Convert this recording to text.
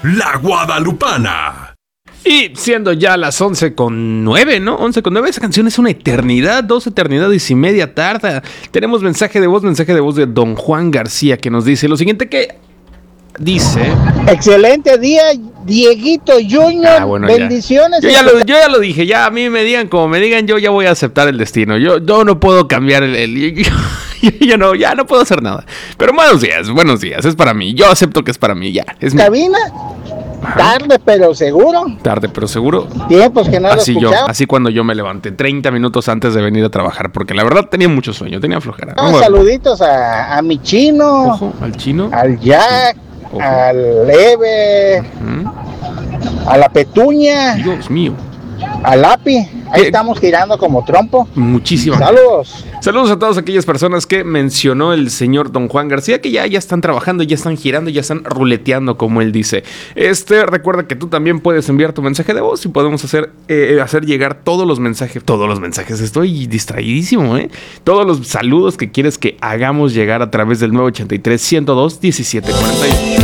La Guadalupana. Y siendo ya las 11:09, ¿no? 11:09, esa canción es una eternidad, 2 eternidades y media tarda. Tenemos mensaje de voz de Don Juan García que nos dice lo siguiente que dice... Excelente día, Dieguito Junior, bueno, bendiciones. Yo ya lo dije, ya a mí me digan como me digan, yo ya voy a aceptar el destino. Yo no puedo cambiar yo no puedo hacer nada. Pero buenos días, es para mí. Yo acepto que es para mí, ya. Es cabina. Tarde pero seguro. Tarde pero seguro. Tiempos que no lo escuchaba. Así cuando yo me levanté 30 minutos antes de venir a trabajar, porque la verdad tenía mucho sueño, tenía flojera. Saluditos a mi chino. Ojo, al chino. Al Jack. Ojo. Al Eve. A la Petuña. Dios mío. Al Lapi. Ahí estamos girando como trompo. Muchísimas saludos. Saludos a todas aquellas personas que mencionó el señor Don Juan García, que ya están trabajando, ya están girando, ya están ruleteando, como él dice. Recuerda que tú también puedes enviar tu mensaje de voz y podemos hacer llegar todos los mensajes. Estoy distraídísimo, ¿eh? Todos los saludos que quieres que hagamos llegar a través del 983-102-1748.